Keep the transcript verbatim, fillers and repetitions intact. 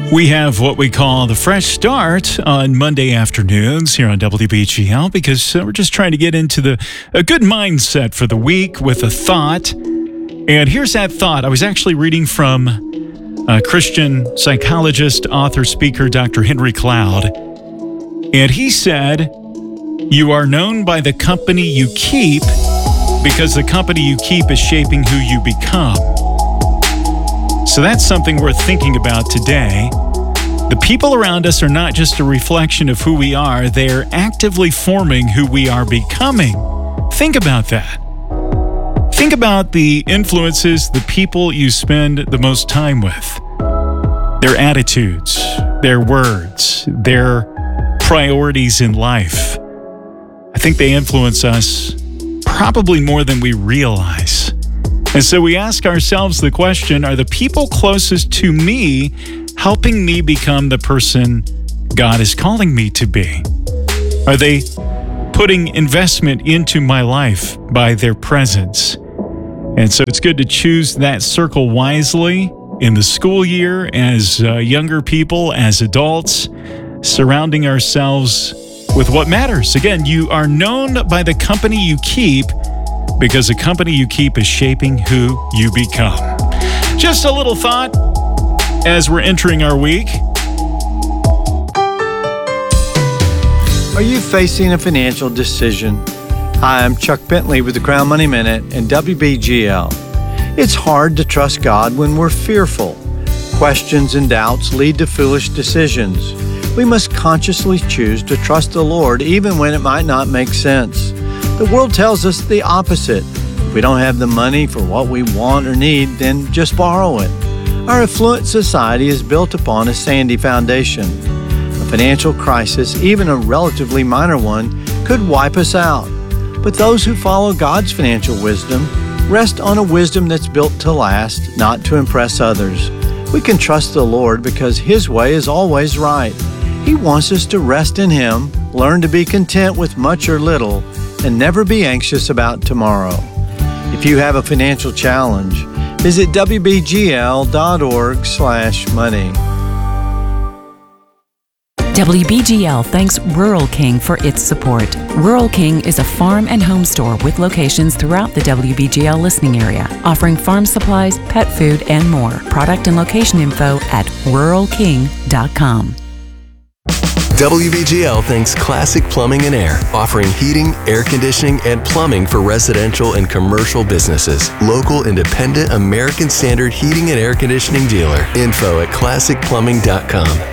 We have what we call the fresh start on Monday afternoons here on W B G L because uh, we're just trying to get into the a good mindset for the week with a thought. And here's that thought. I was actually reading from uh, Christian psychologist, author, speaker, Doctor Henry Cloud. And he said, you are known by the company you keep because the company you keep is shaping who you become. So that's something worth thinking about today. The people around us are not just a reflection of who we are, they're actively forming who we are becoming. Think about that. Think about the influences, the people you spend the most time with, their attitudes, their words, their priorities in life. I think they influence us probably more than we realize. And so we ask ourselves the question, are the people closest to me helping me become the person God is calling me to be? Are they putting investment into my life by their presence? And so it's good to choose that circle wisely in the school year, as uh, younger people, as adults, surrounding ourselves with what matters. Again, you are known by the company you keep because the company you keep is shaping who you become. Just a little thought as we're entering our week. Are you facing a financial decision? Hi, I'm Chuck Bentley with the Crown Money Minute and W B G L. It's hard to trust God when we're fearful. Questions and doubts lead to foolish decisions. We must consciously choose to trust the Lord even when it might not make sense. The world tells us the opposite. If we don't have the money for what we want or need, then just borrow it. Our affluent society is built upon a sandy foundation. A financial crisis, even a relatively minor one, could wipe us out. But those who follow God's financial wisdom rest on a wisdom that's built to last, not to impress others. We can trust the Lord because His way is always right. He wants us to rest in Him, learn to be content with much or little, and never be anxious about tomorrow. If you have a financial challenge, visit W B G L dot org slash money. W B G L thanks Rural King for its support. Rural King is a farm and home store with locations throughout the W B G L listening area, offering farm supplies, pet food, and more. Product and location info at rural king dot com. W B G L thanks Classic Plumbing and Air, offering heating, air conditioning, and plumbing for residential and commercial businesses. Local, independent, American Standard heating and air conditioning dealer. Info at classic plumbing dot com.